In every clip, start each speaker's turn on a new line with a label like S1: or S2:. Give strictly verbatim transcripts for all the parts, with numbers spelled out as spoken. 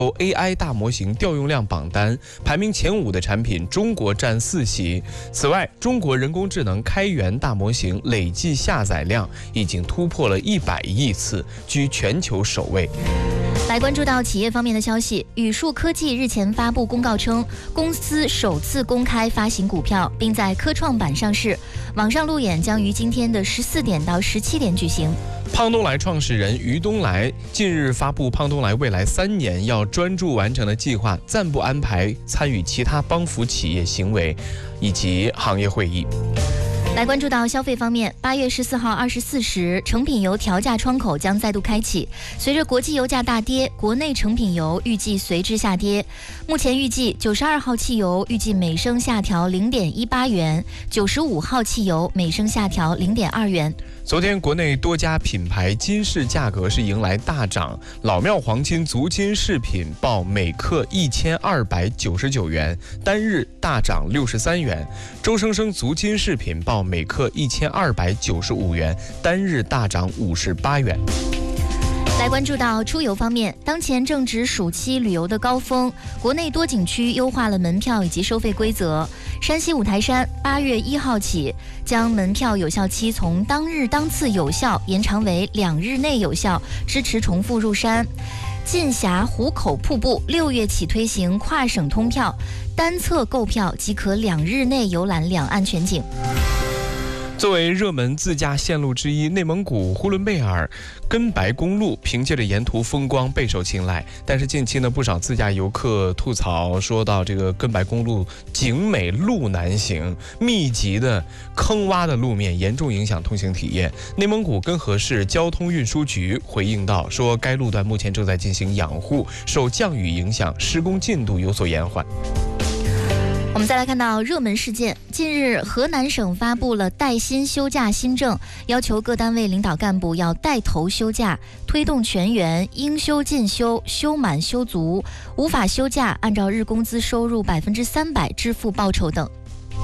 S1: A I 大模型调用量榜单，排名前五的产品，中国占四席。此外，中国人工智能开源大模型累计下载量已经突破了一百亿次，居全球首位。
S2: 来关注到企业方面的消息，宇树科技日前发布公告称，公司首次公开发行股票，并在科创板上市。网上路演将于今天的十四点到十七点举行。
S1: 胖东来创始人于东来近日发布胖东来未来三年要专注完成的计划，暂不安排参与其他帮扶企业行为以及行业会议。
S2: 来关注到消费方面，八月十四号二十四时，成品油调价窗口将再度开启。随着国际油价大跌，国内成品油预计随之下跌。目前预计九十二号汽油预计每升下调零点一八元，九十五号汽油每升下调零点二元。
S1: 昨天，国内多家品牌金饰价格是迎来大涨，老庙黄金足金饰品报每克一千二百九十九元，单日大涨六十三元；周生生足金饰品报每克一千二百九十五元，单日大涨五十八元。
S2: 来关注到出游方面，当前正值暑期旅游的高峰，国内多景区优化了门票以及收费规则。山西五台山八月一号起，将门票有效期从当日当次有效延长为两日内有效，支持重复入山。晋峡湖口瀑布六月起推行跨省通票，单侧购票即可两日内游览两岸全景。
S1: 作为热门自驾线路之一，内蒙古呼伦贝尔根白公路凭借着沿途风光备受青睐。但是近期呢，不少自驾游客吐槽说到这个根白公路景美路难行，密集的坑洼的路面严重影响通行体验。内蒙古根河市交通运输局回应道说，该路段目前正在进行养护，受降雨影响，施工进度有所延缓。
S2: 我们再来看到热门事件，近日河南省发布了带薪休假新政，要求各单位领导干部要带头休假，推动全员应休尽休、休满休足，无法休假按照日工资收入百分之三百支付报酬等。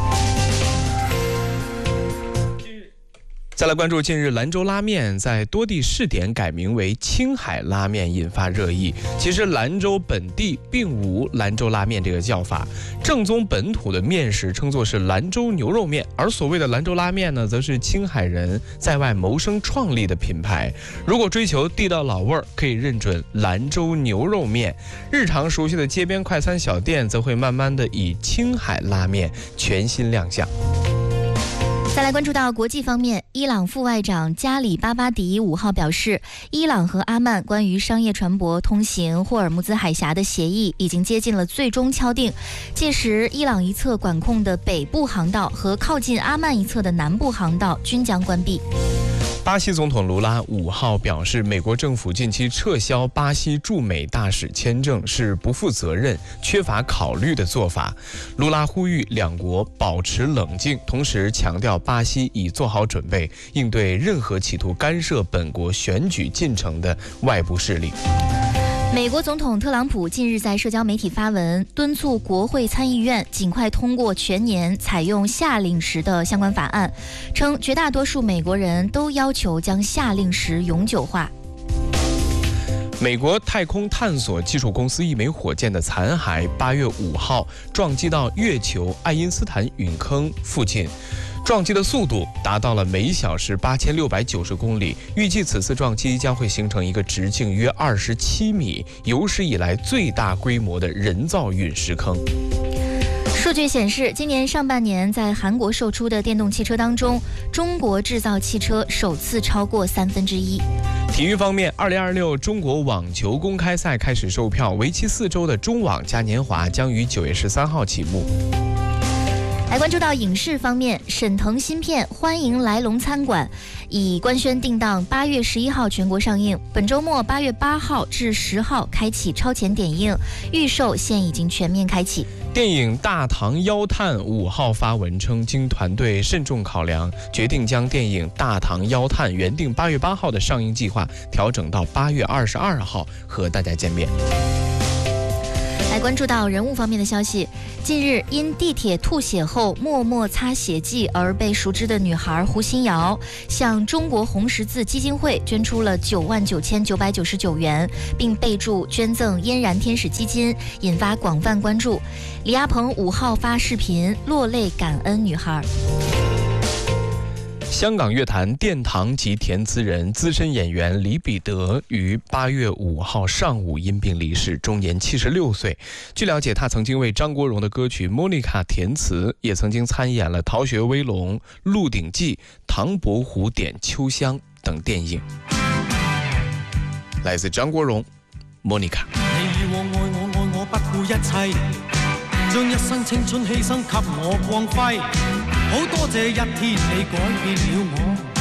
S1: 再来关注近日兰州拉面在多地试点改名为青海拉面，引发热议。其实兰州本地并无兰州拉面这个叫法，正宗本土的面食称作是兰州牛肉面，而所谓的兰州拉面呢，则是青海人在外谋生创立的品牌。如果追求地道老味儿，可以认准兰州牛肉面。日常熟悉的街边快餐小店则会慢慢的以青海拉面全新亮相。
S2: 再来关注到国际方面，伊朗副外长加里巴巴迪五号表示，伊朗和阿曼关于商业船舶通行霍尔木兹海峡的协议已经接近了最终敲定，届时伊朗一侧管控的北部航道和靠近阿曼一侧的南部航道均将关闭。
S1: 巴西总统卢拉五号表示，美国政府近期撤销巴西驻美大使签证是不负责任、缺乏考虑的做法。卢拉呼吁两国保持冷静，同时强调巴西已做好准备，应对任何企图干涉本国选举进程的外部势力。
S2: 美国总统特朗普近日在社交媒体发文，敦促国会参议院尽快通过全年采用夏令时的相关法案，称绝大多数美国人都要求将夏令时永久化。
S1: 美国太空探索技术公司一枚火箭的残骸，八月五号撞击到月球爱因斯坦陨坑附近。撞击的速度达到了每小时八千六百九十公里，预计此次撞击将会形成一个直径约二十七米、有史以来最大规模的人造陨石坑。
S2: 数据显示，今年上半年在韩国售出的电动汽车当中，中国制造汽车首次超过三分之一。
S1: 体育方面，二零二六中国网球公开赛开始售票，为期四周的中网嘉年华将于九月十三号启幕。
S2: 来关注到影视方面，沈腾新片《欢迎来龙餐馆》已官宣定档八月十一号全国上映，本周末八月八号至十号开启超前点映，预售现已经全面开启。
S1: 电影《大唐妖探》五号发文称，经团队慎重考量，决定将电影《大唐妖探》原定八月八号的上映计划调整到八月二十二号和大家见面。
S2: 来来关注到人物方面的消息，近日因地铁吐血后默默擦血迹而被熟知的女孩胡新瑶，向中国红十字基金会捐出了九万九千九百九十九元，并备注捐赠嫣然天使基金，引发广泛关注。李亚鹏五号发视频落泪感恩女孩。
S1: 香港乐坛殿堂级填词人、资深演员李彼得于八月五号上午因病离世，终年七十六岁。据了解，他曾经为张国荣的歌曲《莫妮卡》填词，也曾经参演了《逃学威龙》《鹿鼎记》《唐伯虎点秋香》等电影。来自張國榮《莫妮卡》。
S3: 你以往愛我愛我不顧一切，將一生青春犧牲給我光輝。好多謝一天你改變了我。